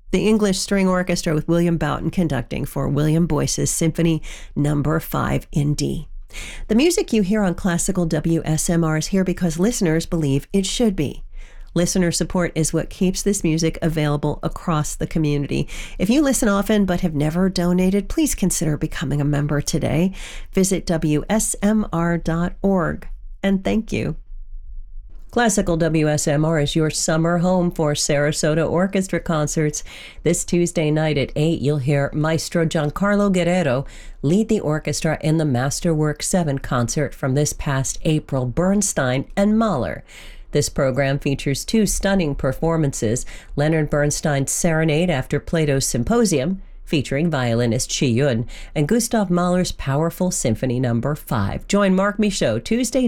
the English String Orchestra with William Boughton conducting for William Boyce's Symphony No. 5 in D. The music you hear on Classical WSMR is here because listeners believe it should be. Listener support is what keeps this music available across the community. If you listen often but have never donated, please consider becoming a member today. Visit WSMR.org. And thank you. Classical WSMR is your summer home for Sarasota Orchestra concerts. This Tuesday night at 8, you'll hear Maestro Giancarlo Guerrero lead the orchestra in the Masterwork 7 concert from this past April, Bernstein and Mahler. This program features 2 stunning performances, Leonard Bernstein's Serenade after Plato's Symposium, featuring violinist Chi Yun, and Gustav Mahler's powerful Symphony No. 5. Join Mark Michaud Tuesday